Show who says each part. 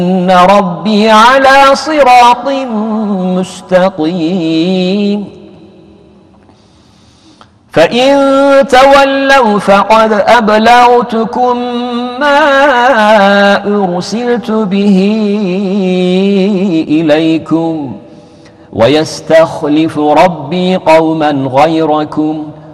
Speaker 1: إن ربي على صراط مستقيم فإن تولوا فقد أبلغتكم ما أرسلت به إليكم ويستخلف ربي قوما غيركم